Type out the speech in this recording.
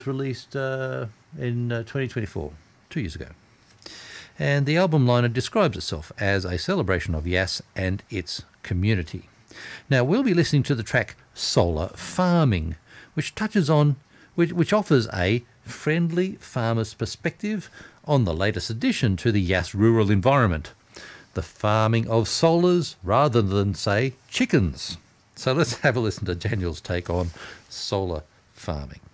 released in 2024, 2 years ago. And the album liner describes itself as a celebration of Yass and its community. Now, we'll be listening to the track Solar Farming, which offers a friendly farmer's perspective on the latest addition to the Yass rural environment, the farming of solars rather than, say, chickens. So let's have a listen to Daniel's take on solar farming.